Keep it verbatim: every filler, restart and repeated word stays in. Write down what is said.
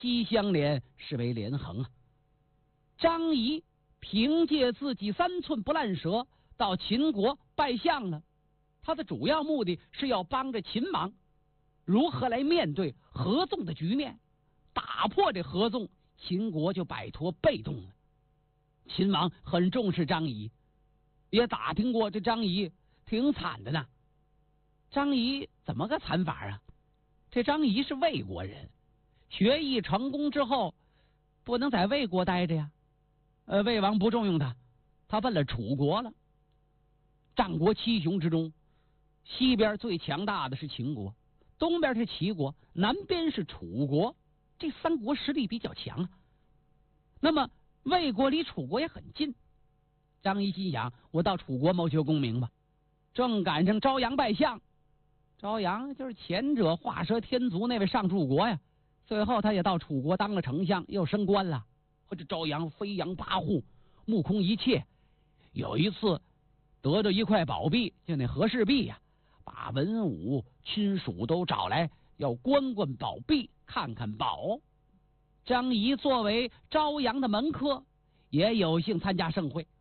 西乡连是为连横啊。张仪凭借自己三寸不烂舌到秦国拜相了，他的主要目的是要帮着秦王如何来面对合纵的局面，打破这合纵，秦国就摆脱被动了。秦王很重视张仪，也打听过这张仪挺惨的呢。张仪怎么个惨法啊？这张仪是魏国人，学艺成功之后不能在魏国待着呀，呃，魏王不重用他，他奔了楚国了。战国七雄之中，西边最强大的是秦国，东边是齐国，南边是楚国，这三国实力比较强啊。那么魏国离楚国也很近，张仪心想，我到楚国谋求功名吧。正赶上昭阳拜相，昭阳就是前者画蛇添足那位上柱国呀，最后他也到楚国当了丞相，又升官了。这昭阳飞扬跋扈，目空一切。有一次得着一块宝币，就那和氏璧呀、啊，把文武亲属都找来，要观观宝币，看看宝。张仪作为昭阳的门客，也有幸参加盛会。